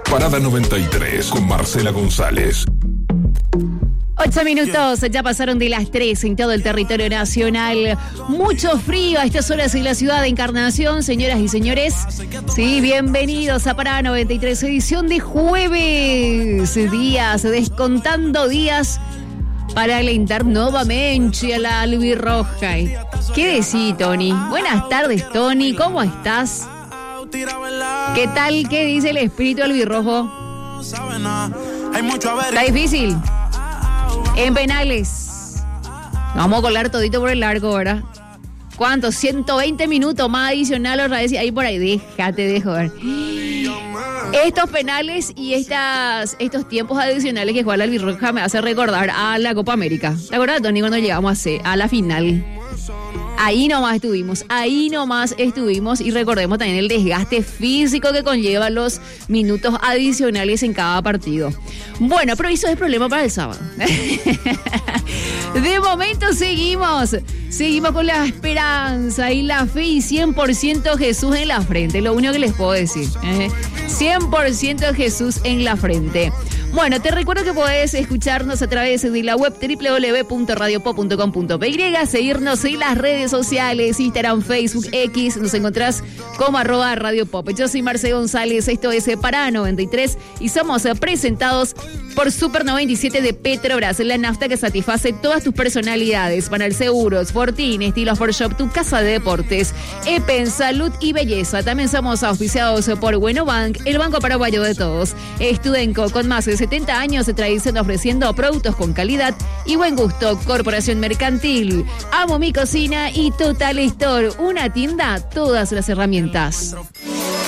Parada 93 con Marcela González. 8 minutos, ya pasaron de las 3 en todo el territorio nacional. Mucho frío a estas horas en la ciudad de Encarnación, señoras y señores. Sí, bienvenidos a Parada 93, edición de jueves. Días, descontando días para alentar nuevamente a la albirroja. ¿Qué decís, Tony? Buenas tardes, Tony, ¿cómo estás? ¿Qué tal? ¿Qué dice el espíritu albirrojo? ¿Está difícil? En penales. Vamos a colar todito por el largo, ¿verdad? ¿Cuánto? 120 minutos más adicional otra vez. Ahí por ahí, déjate de joder. Estos penales y estos tiempos adicionales que juega la albirroja me hace recordar a la Copa América. ¿Te acuerdas, Tony, cuando llegamos a la final? Ahí nomás estuvimos y recordemos también el desgaste físico que conlleva los minutos adicionales en cada partido. Bueno, pero eso es problema para el sábado. De momento seguimos con la esperanza y la fe y 100% Jesús en la frente, lo único que les puedo decir. 100% Jesús en la frente. Bueno, te recuerdo que podés escucharnos a través de la web www.radiopop.com.py, seguirnos en las redes sociales, Instagram, Facebook, X, nos encontrás como @radiopop. Yo soy Marcela González, esto es Parada 93 y somos presentados por Super 97 de Petrobras, la nafta que satisface todas tus personalidades. Panel Seguros, Fortín, Estilos for Shop, tu casa de deportes, EPEN, Salud y Belleza. También somos auspiciados por Buenobank, el banco paraguayo de todos. Estudenco, con más de 70 años de tradición ofreciendo productos con calidad y buen gusto. Corporación Mercantil, Amo Mi Cocina y Total Store, una tienda, todas las herramientas.